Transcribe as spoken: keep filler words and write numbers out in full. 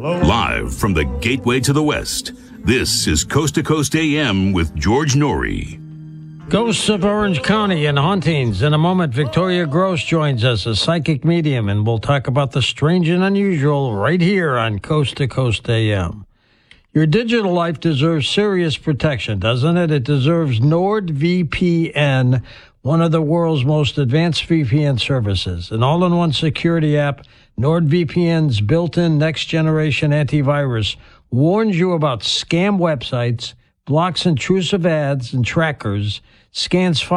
Live from the gateway to the West, this is Coast to Coast A M with George Norrie. Ghosts of Orange County and hauntings. In a moment, Victoria Gross joins us, a psychic medium, and we'll talk about the strange and unusual right here on Coast to Coast A M. Your digital life deserves serious protection, doesn't it? It deserves NordVPN, one of the world's most advanced V P N services. An all-in-one security app, NordVPN's built-in next-generation antivirus warns you about scam websites, blocks intrusive ads and trackers, scans